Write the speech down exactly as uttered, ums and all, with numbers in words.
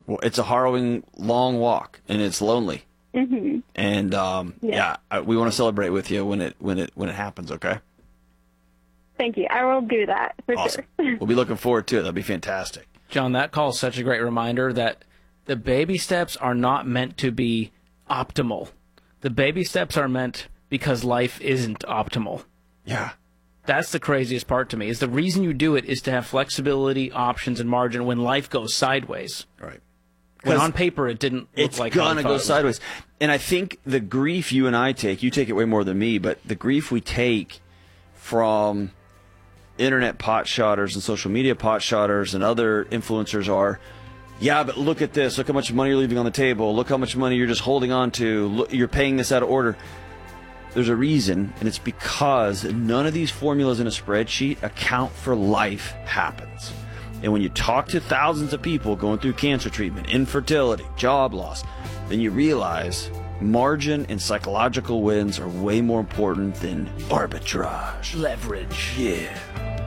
Well, it's a harrowing, long walk, and it's lonely. Mm-hmm. And um, Yeah. yeah, I, we want to celebrate with you when it when it when it happens. Okay. Thank you. I will do that for Awesome. sure. We'll be looking forward to it. That'll be fantastic. John, that call is such a great reminder that the baby steps are not meant to be optimal. The baby steps are meant because life isn't optimal. Yeah. That's the craziest part to me, is the reason you do it is to have flexibility, options, and margin when life goes sideways. Right. When 'Cause on paper it didn't look It's like how you gonna thought go it was. sideways. And I think the grief you and I take, you take it way more than me, but the grief we take from internet potshotters and social media potshotters and other influencers are, yeah, but look at this. Look how much money you're leaving on the table. Look how much money you're just holding on to. Look, you're paying this out of order. There's a reason, and it's because none of these formulas in a spreadsheet account for life happens. And when you talk to thousands of people going through cancer treatment, infertility, job loss, then you realize margin and psychological wins are way more important than arbitrage. Leverage. Yeah.